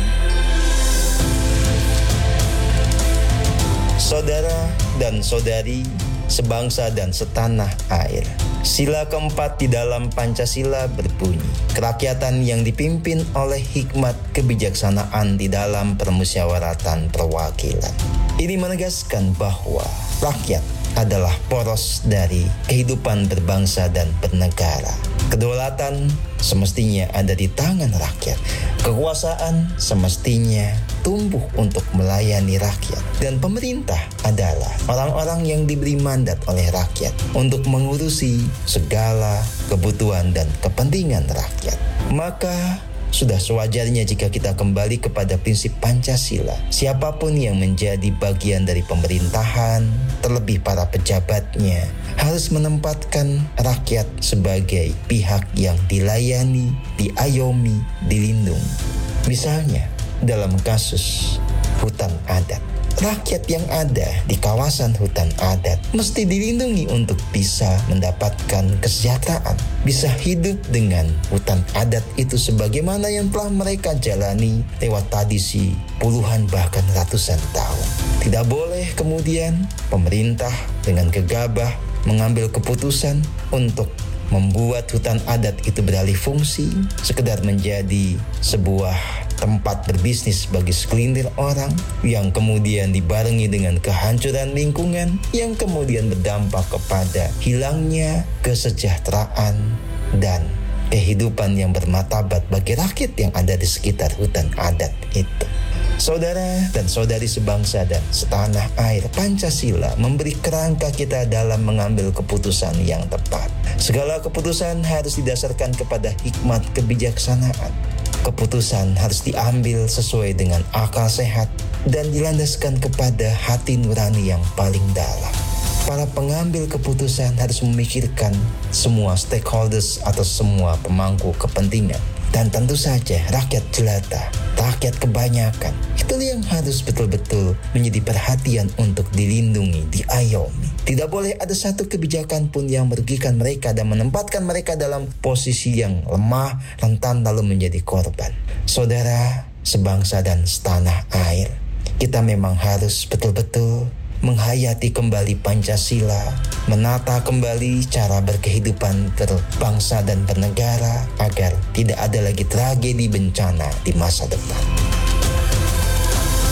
S7: Saudara dan saudari, sebangsa dan setanah air. Sila keempat di dalam Pancasila berbunyi, kerakyatan yang dipimpin oleh hikmat kebijaksanaan di dalam permusyawaratan perwakilan. Ini menegaskan bahwa rakyat adalah poros dari kehidupan berbangsa dan bernegara. Kedaulatan semestinya ada di tangan rakyat. Kekuasaan semestinya tumbuh untuk melayani rakyat. Dan pemerintah adalah orang-orang yang diberi mandat oleh rakyat untuk mengurusi segala kebutuhan dan kepentingan rakyat. Maka sudah sewajarnya jika kita kembali kepada prinsip Pancasila. Siapapun yang menjadi bagian dari pemerintahan, terlebih para pejabatnya, harus menempatkan rakyat sebagai pihak yang dilayani, diayomi, dilindungi. Misalnya, dalam kasus hutan adat. Rakyat yang ada di kawasan hutan adat mesti dilindungi untuk bisa mendapatkan kesejahteraan, bisa hidup dengan hutan adat itu sebagaimana yang telah mereka jalani lewat tradisi puluhan bahkan ratusan tahun. Tidak boleh kemudian pemerintah dengan gegabah mengambil keputusan untuk membuat hutan adat itu beralih fungsi, sekedar menjadi sebuah tempat berbisnis bagi segelintir orang, yang kemudian dibarengi dengan kehancuran lingkungan, yang kemudian berdampak kepada hilangnya kesejahteraan dan kehidupan yang bermartabat bagi rakyat yang ada di sekitar hutan adat itu. Saudara dan saudari sebangsa dan setanah air, Pancasila memberi kerangka kita dalam mengambil keputusan yang tepat. Segala keputusan harus didasarkan kepada hikmat kebijaksanaan. Keputusan harus diambil sesuai dengan akal sehat dan dilandaskan kepada hati nurani yang paling dalam. Para pengambil keputusan harus memikirkan semua stakeholders atau semua pemangku kepentingan. Dan tentu saja rakyat jelata, rakyat kebanyakan, itu yang harus betul-betul menjadi perhatian untuk dilindungi, diayomi. Tidak boleh ada satu kebijakan pun yang merugikan mereka dan menempatkan mereka dalam posisi yang lemah, rentan lalu menjadi korban. Saudara, sebangsa dan setanah air, kita memang harus betul-betul menghayati kembali Pancasila, menata kembali cara berkehidupan berbangsa dan bernegara agar tidak ada lagi tragedi bencana di masa depan.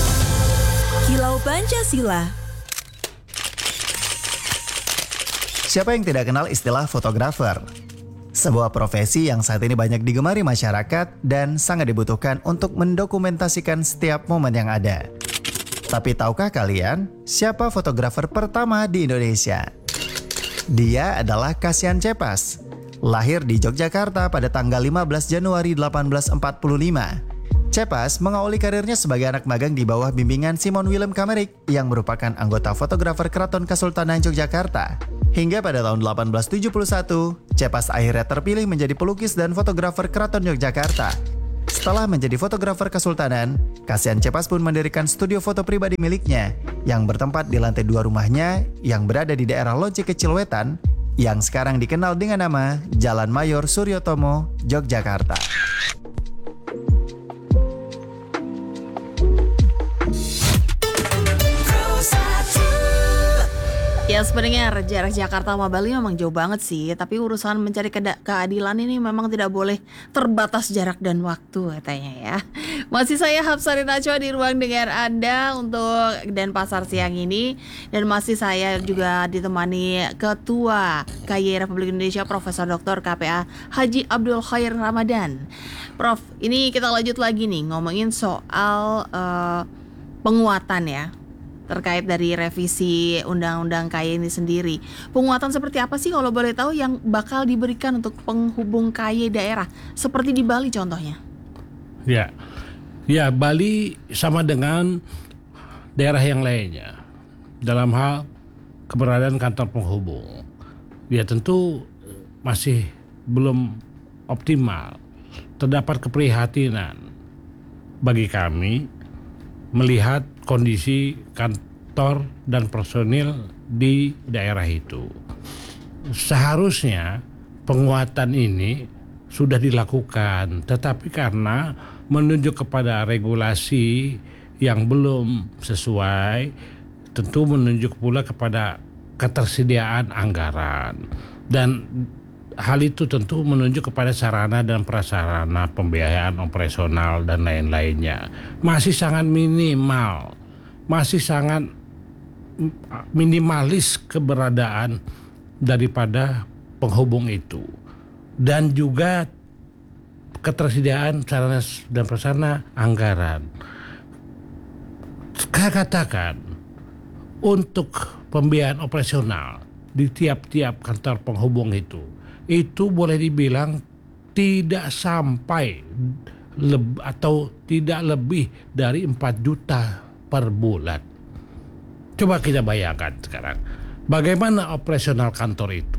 S6: Kilau Pancasila.
S8: Siapa yang tidak kenal istilah fotografer? Sebuah profesi yang saat ini banyak digemari masyarakat dan sangat dibutuhkan untuk mendokumentasikan setiap momen yang ada. Tapi tahukah kalian siapa fotografer pertama di Indonesia? Dia adalah Kasian Cepas. Lahir di Yogyakarta pada tanggal 15 Januari 1845. Cepas mengawali karirnya sebagai anak magang di bawah bimbingan Simon Willem Kamerik yang merupakan anggota fotografer Keraton Kesultanan Yogyakarta. Hingga pada tahun 1871, Cepas akhirnya terpilih menjadi pelukis dan fotografer Keraton Yogyakarta. Setelah menjadi fotografer Kesultanan, Kasian Cepas pun mendirikan studio foto pribadi miliknya yang bertempat di lantai 2 rumahnya yang berada di daerah Loji Kecil Wetan yang sekarang dikenal dengan nama Jalan Mayor Suryotomo, Yogyakarta.
S1: Ya sebenarnya jarak Jakarta sama Bali memang jauh banget sih, tapi urusan mencari keadilan ini memang tidak boleh terbatas jarak dan waktu katanya ya. Masih saya Hapsari Najwa di ruang dengar Anda untuk Denpasar siang ini, dan masih saya juga ditemani Ketua KY Republik Indonesia Profesor Dr. KPA Haji Abdul Khair Ramadan. Prof, ini kita lanjut lagi nih ngomongin soal penguatan ya, terkait dari revisi Undang-Undang KY ini sendiri. Penguatan seperti apa sih kalau boleh tahu yang bakal diberikan untuk penghubung KY daerah seperti di Bali contohnya?
S2: Ya Bali sama dengan daerah yang lainnya dalam hal keberadaan kantor penghubung. Ya tentu masih belum optimal. Terdapat keprihatinan bagi kami melihat kondisi kantor dan personil di daerah itu. Seharusnya penguatan ini sudah dilakukan, tetapi karena menunjuk kepada regulasi yang belum sesuai, tentu menunjuk pula kepada ketersediaan anggaran, dan hal itu tentu menunjuk kepada sarana dan prasarana pembiayaan operasional dan lain-lainnya masih sangat minimal, masih sangat minimalis keberadaan daripada penghubung itu, dan juga ketersediaan sarana dan prasarana anggaran. Saya katakan untuk pembiayaan operasional di tiap-tiap kantor penghubung itu boleh dibilang tidak sampai atau tidak lebih dari 4 juta per bulan. Coba kita bayangkan sekarang bagaimana operasional kantor itu.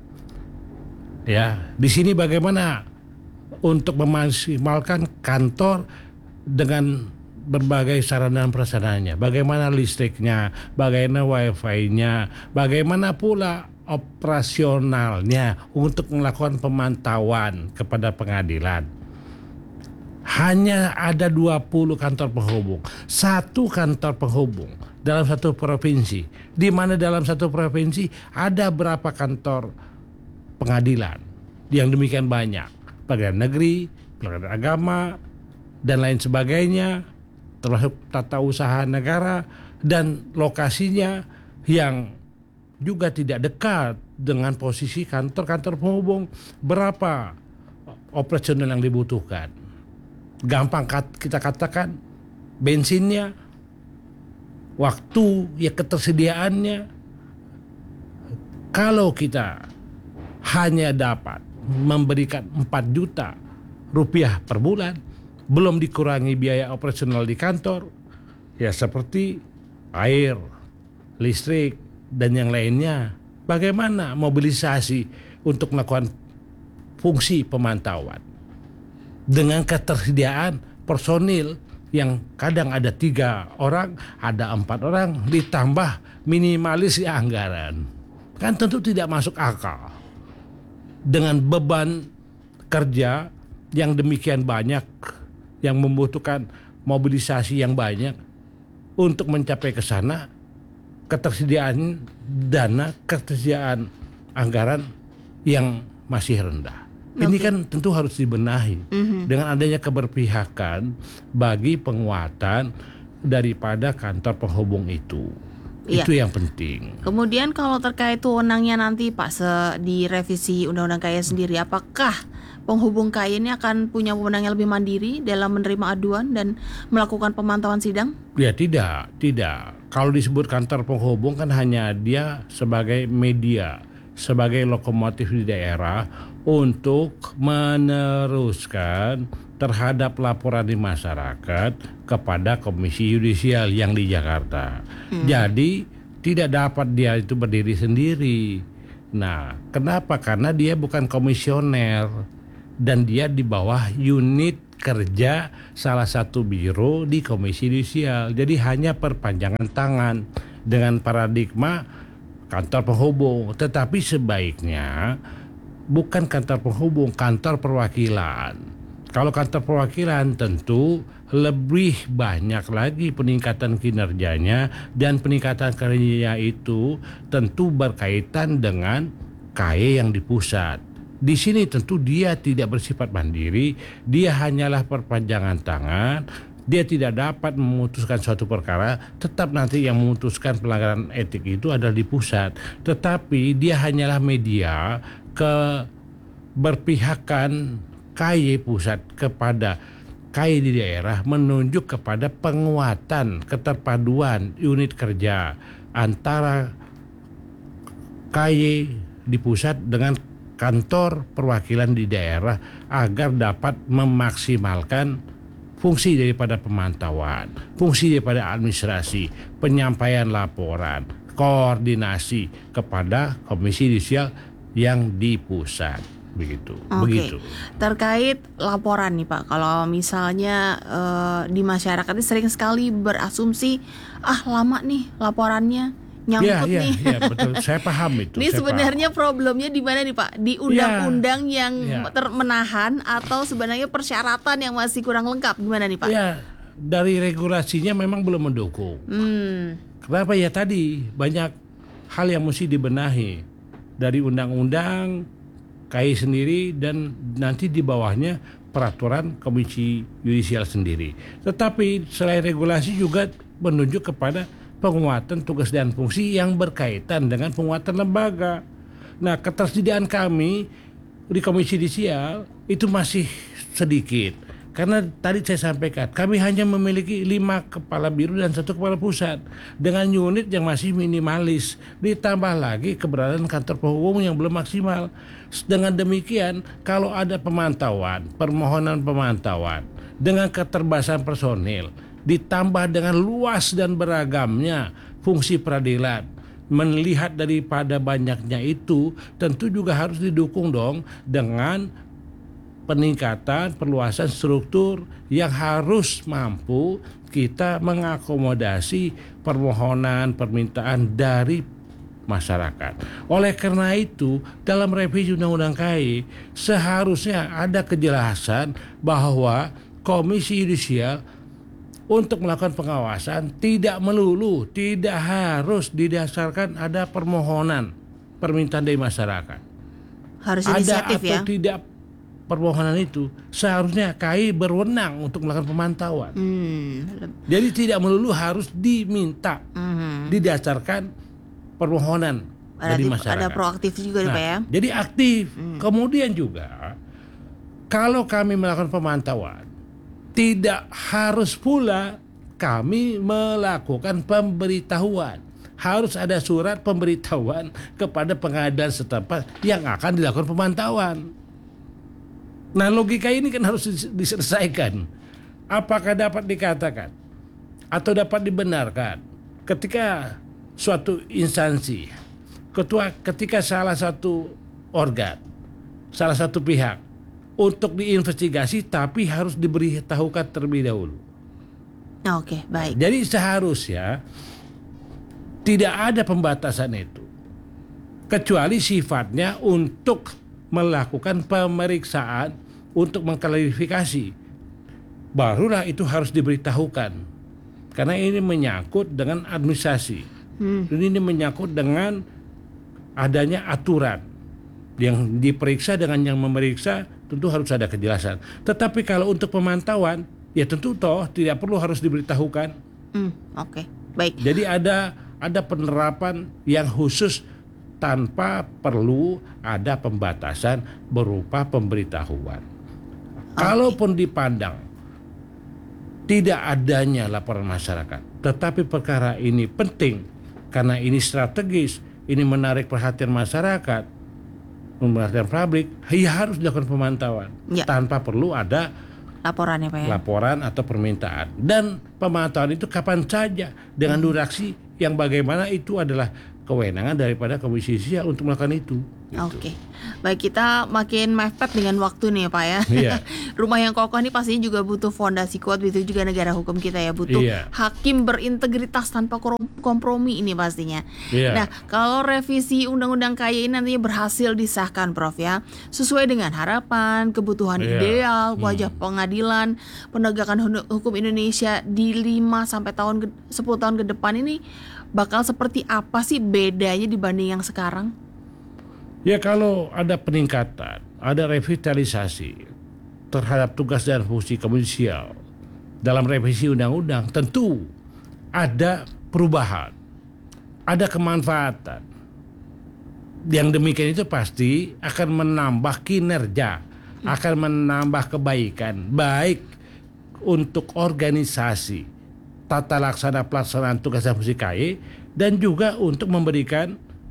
S2: Ya, di sini bagaimana untuk memaksimalkan kantor dengan berbagai sarana dan prasarananya, bagaimana listriknya, bagaimana wifi-nya, bagaimana pula operasionalnya untuk melakukan pemantauan kepada pengadilan. Hanya ada 20 kantor penghubung, satu kantor penghubung dalam satu provinsi, di mana dalam satu provinsi ada berapa kantor pengadilan yang demikian banyak, pengadilan negeri, pengadilan agama, dan lain sebagainya, termasuk tata usaha negara, dan lokasinya yang juga tidak dekat dengan posisi kantor-kantor penghubung. Berapa operasional yang dibutuhkan? Gampang kita katakan bensinnya, waktu ya, ketersediaannya. Kalau kita hanya dapat memberikan 4 juta rupiah per bulan, belum dikurangi biaya operasional di kantor, ya seperti air, listrik, dan yang lainnya, bagaimana mobilisasi untuk melakukan fungsi pemantauan dengan ketersediaan personil yang kadang ada 3 orang, ada 4 orang, ditambah minimalis anggaran, kan tentu tidak masuk akal. Dengan beban kerja yang demikian banyak, yang membutuhkan mobilisasi yang banyak untuk mencapai ke sana, ketersediaan dana, ketersediaan anggaran yang masih rendah. Ini kan tentu harus dibenahi dengan adanya keberpihakan bagi penguatan daripada kantor penghubung itu. Itu yang penting.
S1: Kemudian kalau terkait wewenangnya nanti Pak di revisi Undang-Undang KAI sendiri, apakah penghubung KAI ini akan punya wewenang yang lebih mandiri dalam menerima aduan dan melakukan pemantauan sidang?
S2: Ya tidak. Kalau disebut kantor penghubung kan hanya dia sebagai media, sebagai lokomotif di daerah untuk meneruskan terhadap laporan di masyarakat kepada Komisi Yudisial yang di Jakarta. Jadi tidak dapat dia itu berdiri sendiri. Nah, kenapa? Karena dia bukan komisioner dan dia di bawah unit kerja salah satu biro di Komisi Yudisial. Jadi hanya perpanjangan tangan dengan paradigma kantor penghubung. Tetapi sebaiknya bukan kantor penghubung, kantor perwakilan. Kalau kantor perwakilan tentu lebih banyak lagi peningkatan kinerjanya, dan peningkatan kinerjanya itu tentu berkaitan dengan KAI yang di pusat. Di sini tentu dia tidak bersifat mandiri, dia hanyalah perpanjangan tangan. Dia tidak dapat memutuskan suatu perkara, tetap nanti yang memutuskan pelanggaran etik itu adalah di pusat. Tetapi dia hanyalah media berpihakan KAI pusat kepada KAI di daerah, menunjuk kepada penguatan keterpaduan unit kerja antara KAI di pusat dengan kantor perwakilan di daerah agar dapat memaksimalkan fungsi daripada pemantauan, fungsi daripada administrasi, penyampaian laporan, koordinasi kepada Komisi Yudisial yang di pusat. Begitu.
S1: Terkait laporan nih Pak, kalau misalnya di masyarakat ini sering sekali berasumsi lama nih laporannya, nyangkut nih.
S2: Iya, betul. Saya paham itu.
S1: Ini sebenarnya problemnya di mana nih Pak? Di undang-undang yang menahan atau sebenarnya persyaratan yang masih kurang lengkap, gimana nih Pak?
S2: Ya, dari regulasinya memang belum mendukung. Kenapa ya, tadi banyak hal yang mesti dibenahi dari undang-undang KAI sendiri dan nanti di bawahnya peraturan Komisi Yudisial sendiri. Tetapi selain regulasi juga menunjuk kepada penguatan tugas dan fungsi yang berkaitan dengan penguatan lembaga. Nah, ketersediaan kami di Komisi Yudisial itu masih sedikit. Karena tadi saya sampaikan, kami hanya memiliki 5 kepala biro dan 1 kepala pusat dengan unit yang masih minimalis. Ditambah lagi keberadaan kantor penghubung yang belum maksimal. Dengan demikian, kalau ada pemantauan, permohonan pemantauan dengan keterbatasan personil, ditambah dengan luas dan beragamnya fungsi peradilan, melihat daripada banyaknya itu, tentu juga harus didukung dong dengan peningkatan perluasan struktur yang harus mampu kita mengakomodasi permohonan permintaan dari masyarakat. Oleh karena itu, dalam revisi Undang-Undang KAI seharusnya ada kejelasan bahwa Komisi Yudisial untuk melakukan pengawasan tidak melulu, tidak harus didasarkan ada permohonan permintaan dari masyarakat.
S1: Harus inisiatif
S2: ada atau tidak permohonan itu, seharusnya KAI berwenang untuk melakukan pemantauan. Jadi tidak melulu harus diminta, didasarkan permohonan dari masyarakat.
S1: Ada proaktif juga Pak ya.
S2: Jadi aktif. Kemudian juga kalau kami melakukan pemantauan, tidak harus pula kami melakukan pemberitahuan. Harus ada surat pemberitahuan kepada pengadilan setempat yang akan dilakukan pemantauan. Nah, logika ini kan harus diselesaikan. Apakah dapat dikatakan atau dapat dibenarkan ketika suatu instansi, ketika salah satu organ, salah satu pihak untuk diinvestigasi tapi harus diberitahukan terlebih dahulu.
S1: Oke, baik.
S2: Jadi seharusnya tidak ada pembatasan itu, kecuali sifatnya untuk melakukan pemeriksaan untuk mengklarifikasi, barulah itu harus diberitahukan, karena ini menyangkut dengan administrasi. Ini menyangkut dengan adanya aturan yang diperiksa dengan yang memeriksa, tentu harus ada kejelasan. Tetapi kalau untuk pemantauan, ya tentu tidak perlu harus diberitahukan.
S1: Oke, baik.
S2: Jadi ada ada penerapan yang khusus tanpa perlu ada pembatasan berupa pemberitahuan. Kalaupun dipandang tidak adanya laporan masyarakat, tetapi perkara ini penting karena ini strategis, ini menarik perhatian masyarakat, perhatian publik, ya harus dilakukan pemantauan tanpa perlu ada
S1: laporan ya Pak ya?
S2: Laporan atau permintaan. Dan pemantauan itu kapan saja dengan durasi yang bagaimana itu adalah kewenangan daripada Komisi Yudisial untuk melakukan itu. Gitu.
S1: Oke, baik, kita makin mepet dengan waktu nih Pak ya.
S2: Iya.
S1: Rumah yang kokoh ini pastinya juga butuh fondasi kuat, itu juga negara hukum kita ya, butuh hakim berintegritas tanpa kompromi ini pastinya.
S2: Iya.
S1: Nah, kalau revisi Undang-Undang KY ini nantinya berhasil disahkan Prof ya, sesuai dengan harapan, kebutuhan ideal, wajah pengadilan, penegakan hukum Indonesia di 5-10 tahun ke depan ini bakal seperti apa sih bedanya dibanding yang sekarang?
S2: Ya, kalau ada peningkatan, ada revitalisasi terhadap tugas dan fungsi Komisi Yudisial dalam revisi undang-undang, tentu ada perubahan, ada kemanfaatan. Yang demikian itu pasti akan menambah kinerja, akan menambah kebaikan, baik untuk organisasi, tata laksana pelaksanaan tugas dan fungsi KY, dan juga untuk memberikan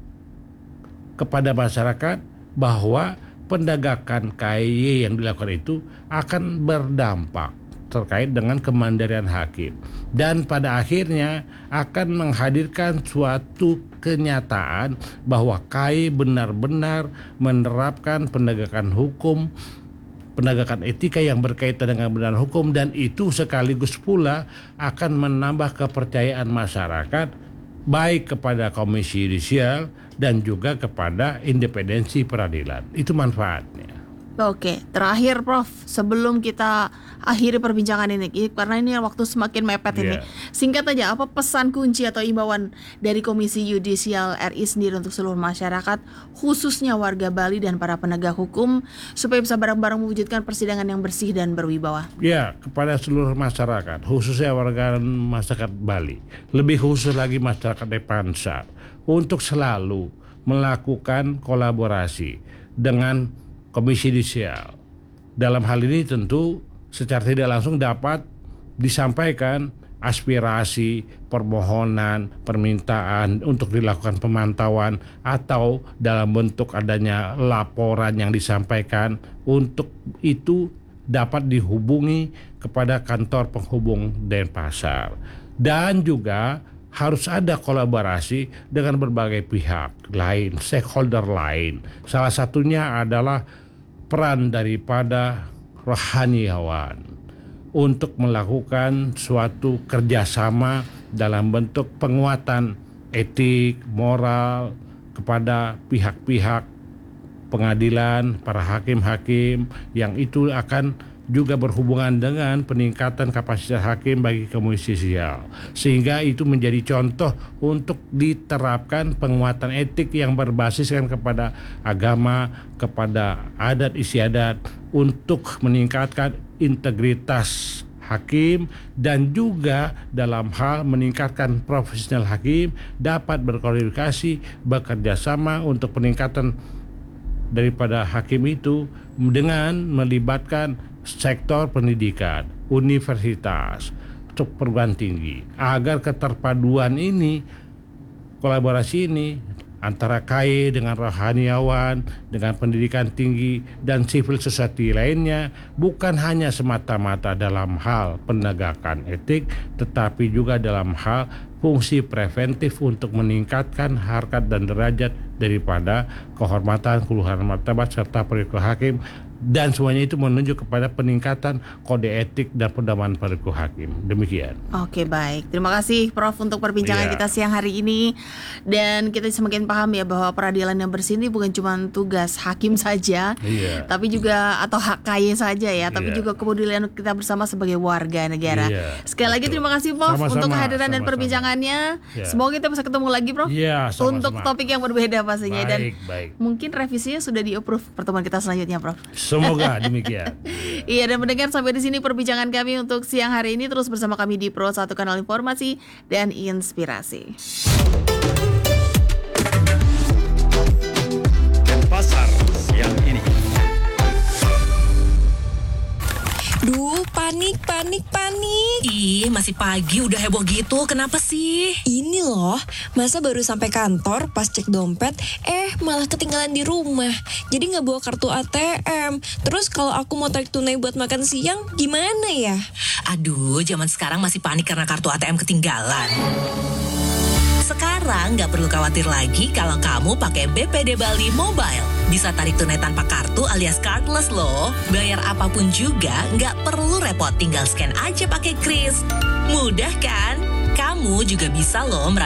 S2: kepada masyarakat bahwa penegakan KY yang dilakukan itu akan berdampak terkait dengan kemandirian hakim dan pada akhirnya akan menghadirkan suatu kenyataan bahwa KY benar-benar menerapkan penegakan hukum, penegakan etika yang berkaitan dengan kebenaran hukum, dan itu sekaligus pula akan menambah kepercayaan masyarakat baik kepada Komisi Yudisial dan juga kepada independensi peradilan. Itu manfaatnya.
S1: Oke, terakhir Prof, sebelum kita akhiri perbincangan ini, karena ini waktu semakin mepet ini, singkat aja, apa pesan kunci atau imbauan dari Komisi Yudisial RI sendiri untuk seluruh masyarakat, khususnya warga Bali dan para penegak hukum, supaya bisa bareng-bareng mewujudkan persidangan yang bersih dan berwibawa?
S2: Ya, kepada seluruh masyarakat, khususnya warga masyarakat Bali, lebih khusus lagi masyarakat Depansa, untuk selalu melakukan kolaborasi dengan Komisi Yudisial. Dalam hal ini tentu secara tidak langsung dapat disampaikan aspirasi, permohonan, permintaan untuk dilakukan pemantauan atau dalam bentuk adanya laporan yang disampaikan. Untuk itu dapat dihubungi kepada kantor penghubung Denpasar. Dan juga harus ada kolaborasi dengan berbagai pihak lain, stakeholder lain. Salah satunya adalah peran daripada rohaniawan untuk melakukan suatu kerjasama dalam bentuk penguatan etik, moral kepada pihak-pihak pengadilan, para hakim-hakim, yang itu akan juga berhubungan dengan peningkatan kapasitas hakim bagi Komisi Yudisial, sehingga itu menjadi contoh untuk diterapkan penguatan etik yang berbasiskan kepada agama, kepada adat istiadat, untuk meningkatkan integritas hakim dan juga dalam hal meningkatkan profesional hakim dapat berkomunikasi, bekerja sama untuk peningkatan daripada hakim itu dengan melibatkan sektor pendidikan, universitas, untuk perguruan tinggi, agar keterpaduan ini, kolaborasi ini antara KY dengan rohaniawan, dengan pendidikan tinggi dan civil society lainnya bukan hanya semata-mata dalam hal penegakan etik, tetapi juga dalam hal fungsi preventif untuk meningkatkan harkat dan derajat daripada kehormatan, keluhuran martabat serta perilaku hakim, dan semuanya itu menunjuk kepada peningkatan kode etik dan pedoman perilaku hakim. Demikian.
S1: Oke, baik. Terima kasih Prof untuk perbincangan kita siang hari ini. Dan kita semakin paham ya bahwa peradilan yang bersih ini bukan cuma tugas hakim saja, tapi juga atau hak KY saja ya, tapi juga kepedulian kita bersama sebagai warga negara. Sekali lagi terima kasih Prof untuk kehadiran dan perbincangannya. Semoga kita bisa ketemu lagi Prof untuk topik yang berbeda pastinya. Dan mungkin revisinya sudah di-approve pertemuan kita selanjutnya Prof.
S2: Semoga demikian.
S1: Iya, dan mendengar sampai di sini perbincangan kami untuk siang hari ini. Terus bersama kami di Pro 1 Kanal Informasi dan Inspirasi.
S9: Pasar siang ini.
S10: Duh, panik.
S11: Ih, masih pagi udah heboh gitu, kenapa sih?
S10: Ini loh, masa baru sampai kantor pas cek dompet, malah ketinggalan di rumah. Jadi nggak bawa kartu ATM. Terus kalau aku mau tarik tunai buat makan siang, gimana ya?
S11: Aduh, zaman sekarang masih panik karena kartu ATM ketinggalan. Sekarang nggak perlu khawatir lagi kalau kamu pakai BPD Bali Mobile. Bisa tarik tunai tanpa kartu alias cardless loh. Bayar apapun juga nggak perlu repot, tinggal scan aja pakai kris. Mudah kan? Kamu juga bisa loh